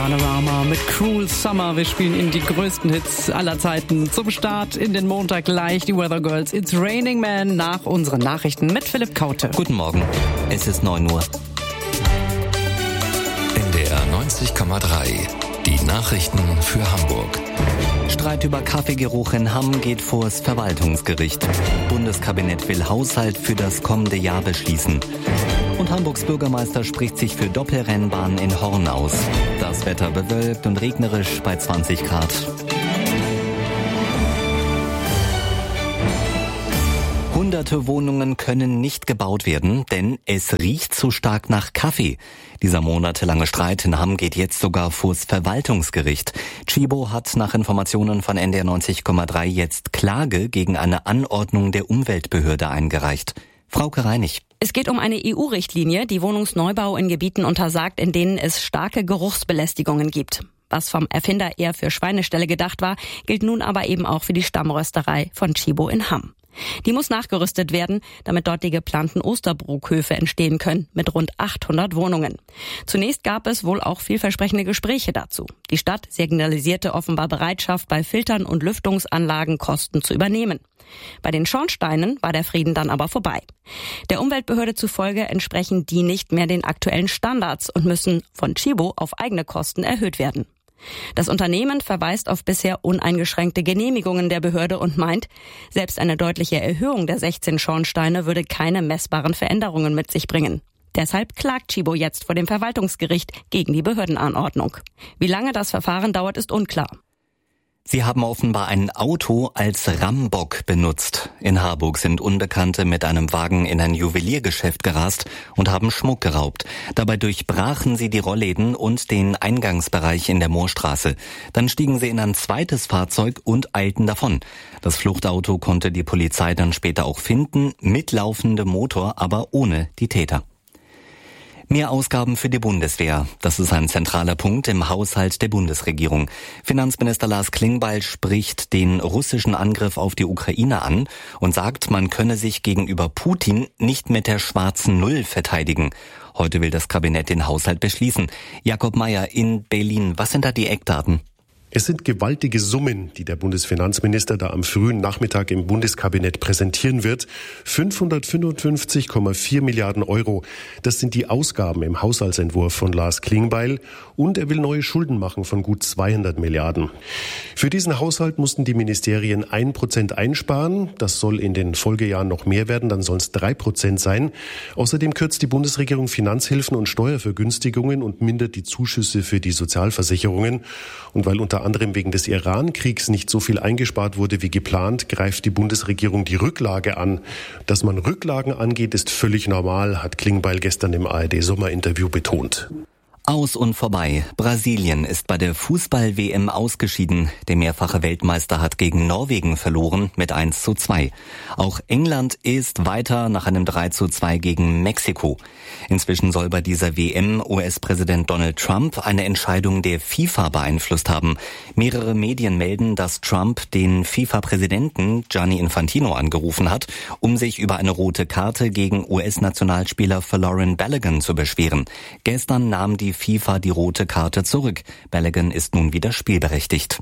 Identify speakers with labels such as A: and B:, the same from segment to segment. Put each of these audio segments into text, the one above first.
A: Bananarama mit Cruel Summer. Wir spielen Ihnen die größten Hits aller Zeiten zum Start in den Montag gleich. Die Weather Girls, It's Raining Man nach unseren Nachrichten mit Philipp Kaute.
B: Guten Morgen, es ist 9 Uhr.
C: NDR 90,3. Die Nachrichten für Hamburg.
B: Streit über Kaffeegeruch in Hamm geht vors Verwaltungsgericht. Bundeskabinett will Haushalt für das kommende Jahr beschließen. Und Hamburgs Bürgermeister spricht sich für Doppelrennbahn in Horn aus. Das Wetter bewölkt und regnerisch bei 20 Grad. Hunderte Wohnungen können nicht gebaut werden, denn es riecht zu stark nach Kaffee. Dieser monatelange Streit in Hamm geht jetzt sogar vors Verwaltungsgericht. Tchibo hat nach Informationen von NDR 90,3 jetzt Klage gegen eine Anordnung der Umweltbehörde eingereicht. Frauke Reinig.
D: Es geht um eine EU-Richtlinie, die Wohnungsneubau in Gebieten untersagt, in denen es starke Geruchsbelästigungen gibt. Was vom Erfinder eher für Schweineställe gedacht war, gilt nun aber eben auch für die Stammrösterei von Tchibo in Hamm. Die muss nachgerüstet werden, damit dort die geplanten Osterbruckhöfe entstehen können, mit rund 800 Wohnungen. Zunächst gab es wohl auch vielversprechende Gespräche dazu. Die Stadt signalisierte offenbar Bereitschaft, bei Filtern und Lüftungsanlagen Kosten zu übernehmen. Bei den Schornsteinen war der Frieden dann aber vorbei. Der Umweltbehörde zufolge entsprechen die nicht mehr den aktuellen Standards und müssen von Tchibo auf eigene Kosten erhöht werden. Das Unternehmen verweist auf bisher uneingeschränkte Genehmigungen der Behörde und meint, selbst eine deutliche Erhöhung der 16 Schornsteine würde keine messbaren Veränderungen mit sich bringen. Deshalb klagt Tchibo jetzt vor dem Verwaltungsgericht gegen die Behördenanordnung. Wie lange das Verfahren dauert, ist unklar.
B: Sie haben offenbar ein Auto als Rambock benutzt. In Harburg sind Unbekannte mit einem Wagen in ein Juweliergeschäft gerast und haben Schmuck geraubt. Dabei durchbrachen sie die Rollläden und den Eingangsbereich in der Moorstraße. Dann stiegen sie in ein zweites Fahrzeug und eilten davon. Das Fluchtauto konnte die Polizei dann später auch finden, mit laufendem Motor, aber ohne die Täter. Mehr Ausgaben für die Bundeswehr. Das ist ein zentraler Punkt im Haushalt der Bundesregierung. Finanzminister Lars Klingbeil spricht den russischen Angriff auf die Ukraine an und sagt, man könne sich gegenüber Putin nicht mit der schwarzen Null verteidigen. Heute will das Kabinett den Haushalt beschließen. Jakob Mayer in Berlin. Was sind da die Eckdaten?
E: Es sind gewaltige Summen, die der Bundesfinanzminister da am frühen Nachmittag im Bundeskabinett präsentieren wird. 555,4 Milliarden Euro. Das sind die Ausgaben im Haushaltsentwurf von Lars Klingbeil. Und er will neue Schulden machen von gut 200 Milliarden. Für diesen Haushalt mussten die Ministerien 1% einsparen. Das soll in den Folgejahren noch mehr werden, dann sollen es 3% sein. Außerdem kürzt die Bundesregierung Finanzhilfen und Steuervergünstigungen und mindert die Zuschüsse für die Sozialversicherungen. Und weil unter anderem wegen des Iran-Kriegs nicht so viel eingespart wurde wie geplant, greift die Bundesregierung die Rücklage an. Dass man Rücklagen angeht, ist völlig normal, hat Klingbeil gestern im ARD-Sommerinterview betont.
B: Aus und vorbei. Brasilien ist bei der Fußball-WM ausgeschieden. Der mehrfache Weltmeister hat gegen Norwegen verloren mit 1:2. Auch England ist weiter nach einem 3:2 gegen Mexiko. Inzwischen soll bei dieser WM US-Präsident Donald Trump eine Entscheidung der FIFA beeinflusst haben. Mehrere Medien melden, dass Trump den FIFA-Präsidenten Gianni Infantino angerufen hat, um sich über eine rote Karte gegen US-Nationalspieler Folarin Balogun zu beschweren. Gestern nahm die FIFA die rote Karte zurück. Balogun ist nun wieder spielberechtigt.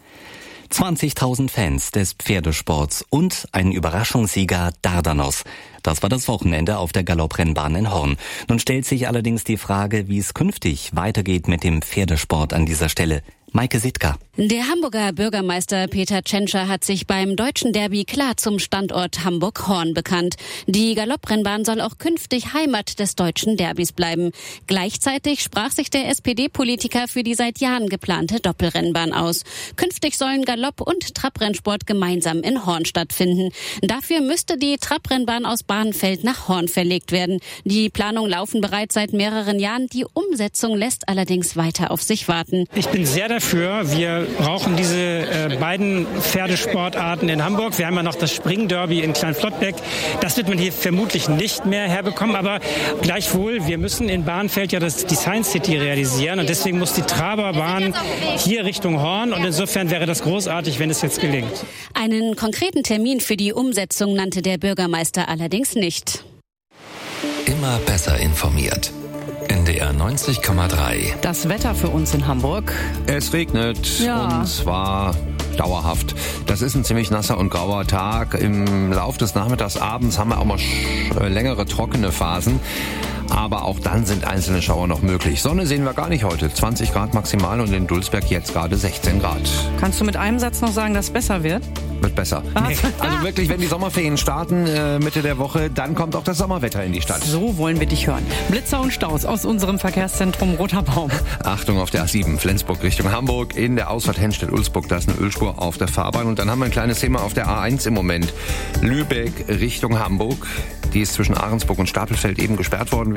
B: 20.000 Fans des Pferdesports und ein Überraschungssieger Dardanos. Das war das Wochenende auf der Galopprennbahn in Horn. Nun stellt sich allerdings die Frage, wie es künftig weitergeht mit dem Pferdesport an dieser Stelle. Maike Sitka.
F: Der Hamburger Bürgermeister Peter Tschentscher hat sich beim Deutschen Derby klar zum Standort Hamburg-Horn bekannt. Die Galopprennbahn soll auch künftig Heimat des Deutschen Derbys bleiben. Gleichzeitig sprach sich der SPD-Politiker für die seit Jahren geplante Doppelrennbahn aus. Künftig sollen Galopp- und Trabrennsport gemeinsam in Horn stattfinden. Dafür müsste die Trabrennbahn aus Barnfeld nach Horn verlegt werden. Die Planungen laufen bereits seit mehreren Jahren. Die Umsetzung lässt allerdings weiter auf sich warten.
G: Ich bin sehr dafür. Wir brauchen diese beiden Pferdesportarten in Hamburg. Wir haben ja noch das Springderby in Kleinflottbeck. Das wird man hier vermutlich nicht mehr herbekommen. Aber gleichwohl, wir müssen in Barnfeld ja die Science City realisieren. Und deswegen muss die Traberbahn hier Richtung Horn. Und insofern wäre das großartig, wenn es jetzt gelingt.
F: Einen konkreten Termin für die Umsetzung nannte der Bürgermeister allerdings nicht.
C: Immer besser informiert. NDR 90,3.
A: Das Wetter für uns in Hamburg.
H: Es regnet
A: Ja.
H: und zwar dauerhaft. Das ist ein ziemlich nasser und grauer Tag. Im Lauf des Nachmittags, abends haben wir auch mal längere trockene Phasen. Aber auch dann sind einzelne Schauer noch möglich. Sonne sehen wir gar nicht heute. 20 Grad maximal und in Dulsberg jetzt gerade 16 Grad.
A: Kannst du mit einem Satz noch sagen, dass es besser wird?
H: Wird besser. Also wirklich, wenn die Sommerferien starten, Mitte der Woche, dann kommt auch das Sommerwetter in die Stadt.
A: So wollen wir dich hören. Blitzer und Staus aus unserem Verkehrszentrum Roter Baum.
H: Achtung auf der A7, Flensburg Richtung Hamburg. In der Ausfahrt Henstedt-Ulzburg, da ist eine Ölspur auf der Fahrbahn. Und dann haben wir ein kleines Thema auf der A1 im Moment. Lübeck Richtung Hamburg. Die ist zwischen Ahrensburg und Stapelfeld eben gesperrt worden.